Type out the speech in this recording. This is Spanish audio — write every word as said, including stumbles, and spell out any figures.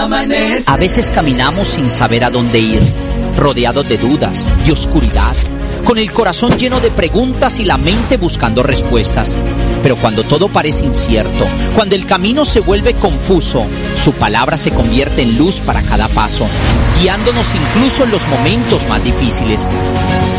amanecer. A veces caminamos sin saber a dónde ir, rodeados de dudas, de oscuridad, con el corazón lleno de preguntas y la mente buscando respuestas. Pero cuando todo parece incierto, cuando el camino se vuelve confuso, su palabra se convierte en luz para cada paso, guiándonos incluso en los momentos más difíciles.